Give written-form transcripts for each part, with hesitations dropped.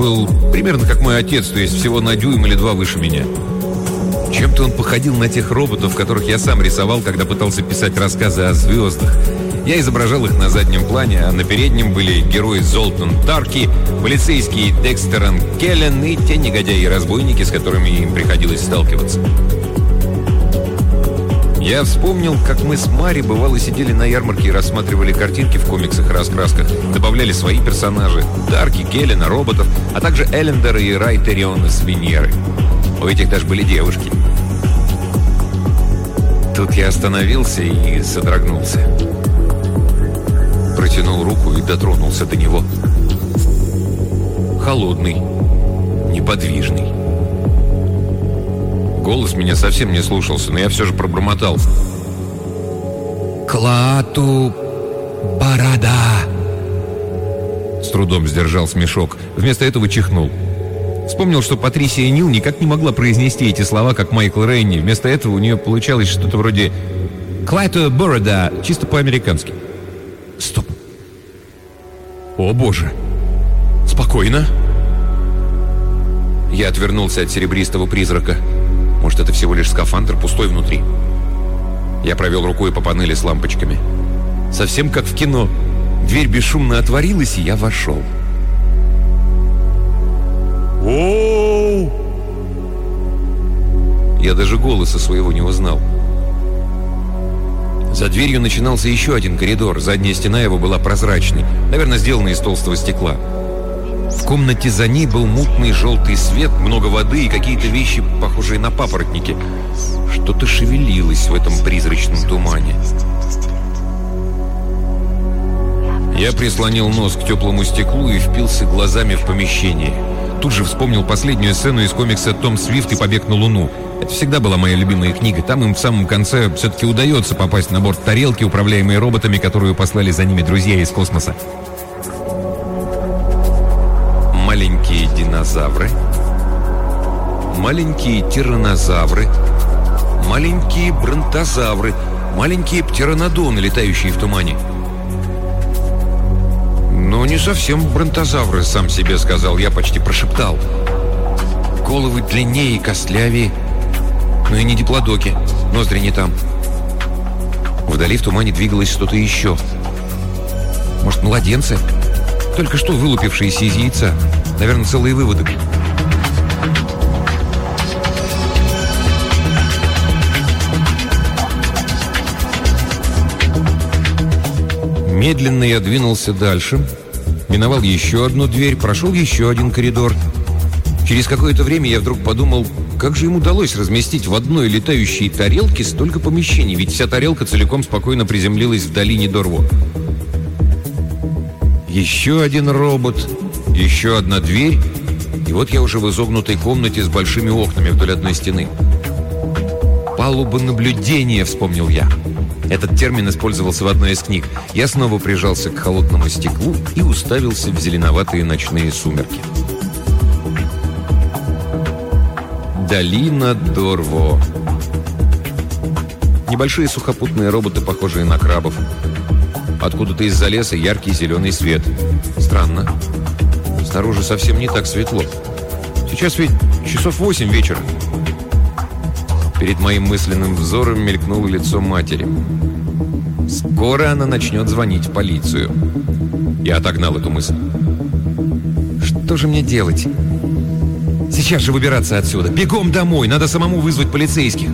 был примерно как мой отец, то есть всего на дюйм или два выше меня. Чем-то он походил на тех роботов, которых я сам рисовал, когда пытался писать рассказы о звездах. Я изображал их на заднем плане, а на переднем были герои Золтан Тарки, полицейские Декстерон Келлен и те негодяи и разбойники, с которыми им приходилось сталкиваться. Я вспомнил, как мы с Мари бывало сидели на ярмарке и рассматривали картинки в комиксах и раскрасках, добавляли свои персонажи – Тарки, Келлена, роботов, а также Эллендера и Райтериона с Венеры. У этих даже были девушки. Тут я остановился и содрогнулся. Протянул руку и дотронулся до него. Холодный, неподвижный. Голос меня совсем не слушался, но я все же пробормотал. «Клату борода!» С трудом сдержал смешок. Вместо этого чихнул. Вспомнил, что Патрисия Нил никак не могла произнести эти слова, как Майкл Рейни. Вместо этого у нее получалось что-то вроде «Клату борода», чисто по-американски. Стоп. О, боже. Спокойно. Я отвернулся от серебристого призрака. Может, это всего лишь скафандр, пустой внутри. Я провел рукой по панели с лампочками. Совсем как в кино. Дверь бесшумно отворилась, и я вошел. Оу! Я даже голоса своего не узнал. За дверью начинался еще один коридор. Задняя стена его была прозрачной, наверное, сделана из толстого стекла. В комнате за ней был мутный желтый свет, много воды и какие-то вещи, похожие на папоротники. Что-то шевелилось в этом призрачном тумане. Я прислонил нос к теплому стеклу и впился глазами в помещение. Тут же вспомнил последнюю сцену из комикса «Том Свифт и побег на Луну». Это всегда была моя любимая книга. Там им в самом конце все-таки удается попасть на борт тарелки, управляемые роботами, которую послали за ними друзья из космоса. Маленькие динозавры, маленькие тираннозавры, маленькие бронтозавры, маленькие птеранодоны, летающие в тумане. «Но не совсем бронтозавры», — сам себе сказал я, почти прошептал. «Головы длиннее и костлявее, но и не диплодоки, ноздри не там». Вдали в тумане двигалось что-то еще. Может, младенцы? Только что вылупившиеся из яйца. Наверное, целые выводок. Медленно я двинулся дальше, миновал еще одну дверь, прошел еще один коридор. Через какое-то время я вдруг подумал, как же им удалось разместить в одной летающей тарелке столько помещений, ведь вся тарелка целиком спокойно приземлилась в долине Дорво. Еще один робот, еще одна дверь, и вот я уже в изогнутой комнате с большими окнами вдоль одной стены. «Палуба наблюдения», — вспомнил я. Этот термин использовался в одной из книг. Я снова прижался к холодному стеклу и уставился в зеленоватые ночные сумерки. Долина Дорво. Небольшие сухопутные роботы, похожие на крабов. Откуда-то из-за леса яркий зеленый свет. Странно. Снаружи совсем не так светло. Сейчас ведь часов 8 вечера. Перед моим мысленным взором мелькнуло лицо матери. Скоро она начнет звонить в полицию. Я отогнал эту мысль. Что же мне делать? Сейчас же выбираться отсюда. Бегом домой. Надо самому вызвать полицейских.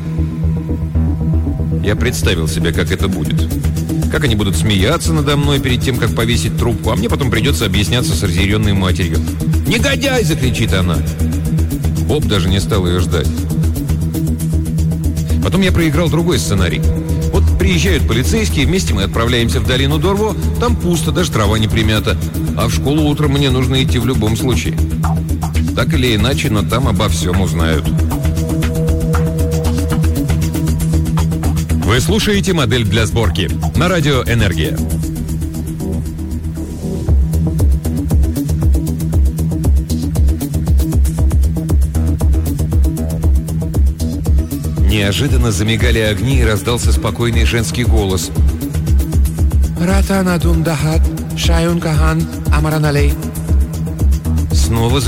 Я представил себе, как это будет. Как они будут смеяться надо мной перед тем, как повесить трубку, а мне потом придется объясняться с разъяренной матерью. «Негодяй!» — закричит она. Боб даже не стал ее ждать. Потом я проиграл другой сценарий. Вот приезжают полицейские, вместе мы отправляемся в долину Дорво, там пусто, даже трава не примята. А в школу утром мне нужно идти в любом случае. Так или иначе, но там обо всем узнают. Вы слушаете «Модель для сборки» на радио «Энергия». Неожиданно замигали огни и раздался спокойный женский голос. «Ратанадундахат, шаюнкахан, амараналей». Снова